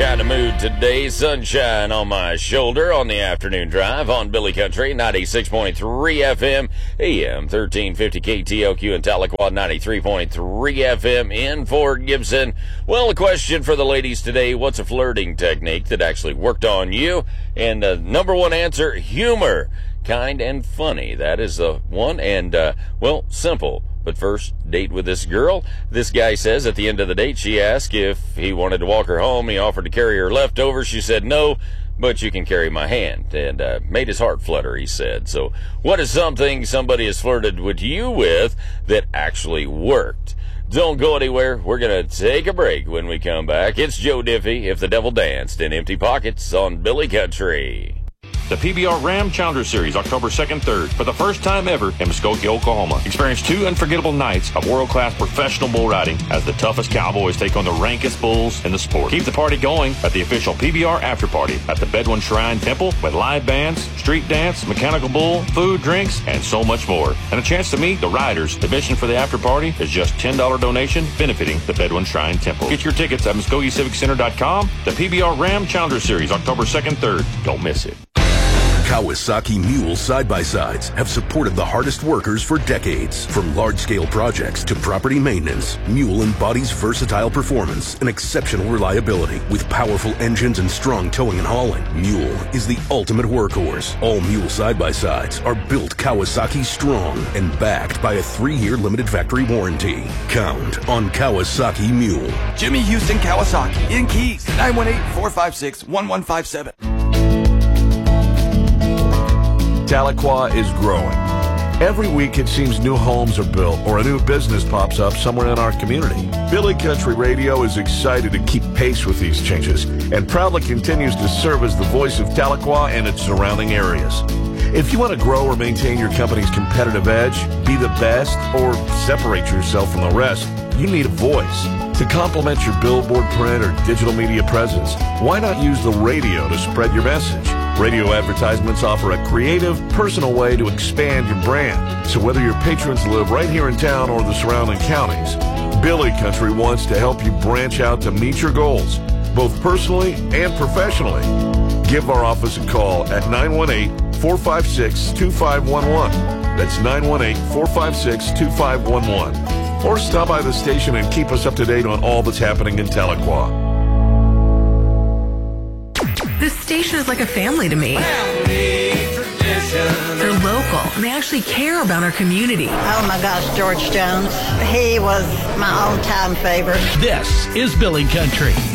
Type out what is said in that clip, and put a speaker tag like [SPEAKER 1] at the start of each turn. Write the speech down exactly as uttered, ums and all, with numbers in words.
[SPEAKER 1] kind of mood today. Sunshine on my shoulder on the afternoon drive on Billy Country, ninety-six point three F M, A M thirteen fifty K T L Q in Tahlequah, ninety-three point three F M in Fort Gibson. Well, a question for the ladies today: what's a flirting technique that actually worked on you? And uh, number one answer: humor. Kind and funny. That is the one. And, uh, well, simple. But first, date with this girl. This guy says at the end of the date, she asked if he wanted to walk her home. He offered to carry her leftovers. She said no, but you can carry my hand. And uh, made his heart flutter, he said. So what is something somebody has flirted with you with that actually worked? Don't go anywhere. We're going to take a break. When we come back, it's Joe Diffie, If the Devil Danced in Empty Pockets on Billy Country.
[SPEAKER 2] The P B R Ram Challenger Series, October second and third, for the first time ever in Muskogee, Oklahoma. Experience two unforgettable nights of world-class professional bull riding as the toughest cowboys take on the rankest bulls in the sport. Keep the party going at the official P B R After Party at the Bedouin Shrine Temple with live bands, street dance, mechanical bull, food, drinks, and so much more. And a chance to meet the riders. Admission for the after party is just ten dollars donation benefiting the Bedouin Shrine Temple. Get your tickets at Muskogee Civic Center dot com. The P B R Ram Challenger Series, October second and third. Don't miss it.
[SPEAKER 3] Kawasaki Mule side-by-sides have supported the hardest workers for decades. From large-scale projects to property maintenance, Mule embodies versatile performance and exceptional reliability. With powerful engines and strong towing and hauling, Mule is the ultimate workhorse. All Mule side-by-sides are built Kawasaki strong and backed by a three-year limited factory warranty. Count on Kawasaki Mule.
[SPEAKER 4] Jimmy Houston Kawasaki in Keys, nine one eight, four five six, one one five seven.
[SPEAKER 5] Tahlequah is growing. Every week it seems new homes are built or a new business pops up somewhere in our community. Billy Country Radio is excited to keep pace with these changes and proudly continues to serve as the voice of Tahlequah and its surrounding areas. If you want to grow or maintain your company's competitive edge, be the best, or separate yourself from the rest, you need a voice. To complement your billboard, print, or digital media presence, why not use the radio to spread your message? Radio advertisements offer a creative, personal way to expand your brand. So whether your patrons live right here in town or the surrounding counties, Billy Country wants to help you branch out to meet your goals, both personally and professionally. Give our office a call at nine one eight, four five six, two five one one. That's nine one eight, four five six, two five one one. Or stop by the station and keep us up to date on all that's happening in Tahlequah.
[SPEAKER 6] This station is like a family to me. Family tradition. They're local, and they actually care about our community.
[SPEAKER 7] Oh my gosh, George Jones. He was my all-time favorite.
[SPEAKER 8] This is Billy Country.